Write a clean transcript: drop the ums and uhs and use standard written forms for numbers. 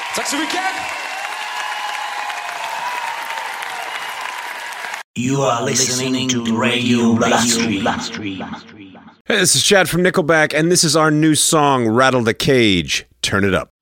Tack så mycket! You are listening to Radio Bloodstream. Hey, this is Chad from Nickelback, and this is our new song, Rattle the Cage. Turn it up.